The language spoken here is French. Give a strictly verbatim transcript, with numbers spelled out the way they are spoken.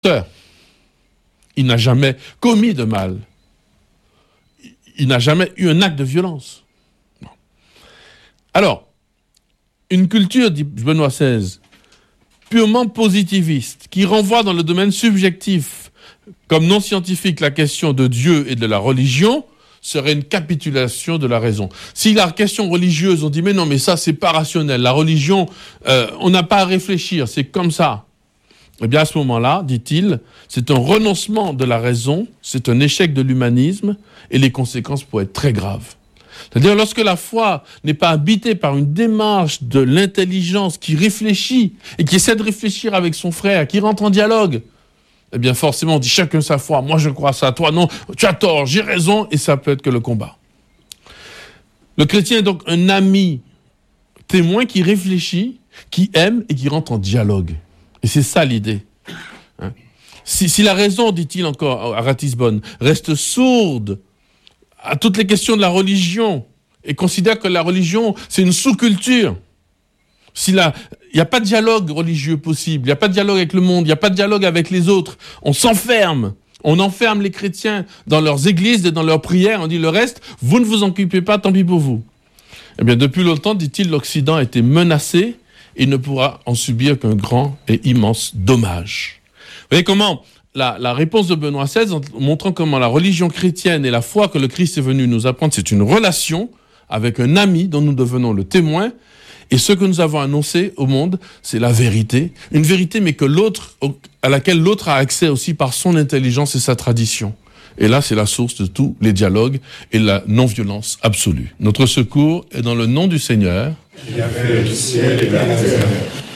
Il n'a jamais commis de mal. Il n'a jamais eu un acte de violence. Non. Alors, une culture, dit Benoît seize, purement positiviste, qui renvoie dans le domaine subjectif, comme non scientifique, la question de Dieu et de la religion, serait une capitulation de la raison. Si la question religieuse, on dit, mais non, mais ça, c'est pas rationnel. La religion, euh, on n'a pas à réfléchir, c'est comme ça. Eh bien, à ce moment-là, dit-il, c'est un renoncement de la raison, c'est un échec de l'humanisme, et les conséquences pourraient être très graves. C'est-à-dire, lorsque la foi n'est pas habitée par une démarche de l'intelligence qui réfléchit, et qui essaie de réfléchir avec son frère, qui rentre en dialogue, eh bien, forcément, on dit chacun sa foi, moi je crois ça, toi non, tu as tort, j'ai raison, et ça peut être que le combat. Le chrétien est donc un ami témoin qui réfléchit, qui aime et qui rentre en dialogue. Et c'est ça l'idée. Hein? Si, si la raison, dit-il encore à Ratisbonne, reste sourde à toutes les questions de la religion et considère que la religion, c'est une sous-culture, si il n'y a pas de dialogue religieux possible, il n'y a pas de dialogue avec le monde, il n'y a pas de dialogue avec les autres, on s'enferme, on enferme les chrétiens dans leurs églises et dans leurs prières, on dit le reste, vous ne vous occupez pas, tant pis pour vous. Eh bien, depuis longtemps, dit-il, l'Occident a été menacé. Il ne pourra en subir qu'un grand et immense dommage. Vous voyez comment la, la réponse de Benoît seize, en montrant comment la religion chrétienne et la foi que le Christ est venu nous apprendre, c'est une relation avec un ami dont nous devenons le témoin. Et ce que nous avons annoncé au monde, c'est la vérité. Une vérité, mais que l'autre, à laquelle l'autre a accès aussi par son intelligence et sa tradition. Et là, c'est la source de tous les dialogues et la non-violence absolue. Notre secours est dans le nom du Seigneur. Il a fait le ciel et la terre.